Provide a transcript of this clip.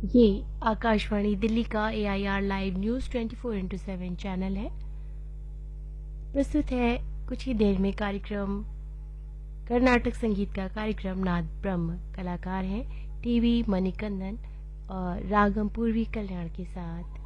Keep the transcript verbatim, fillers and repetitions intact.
ये आकाशवाणी दिल्ली का ए I R live news twenty four into seven channel है। प्रस्तुत है कुछ ही देर में कार्यक्रम कर्नाटक संगीत का कार्यक्रम नाद ब्रह्म। कलाकार हैं टीवी मणिकंदन और रागम पूर्वी कल्याण के साथ।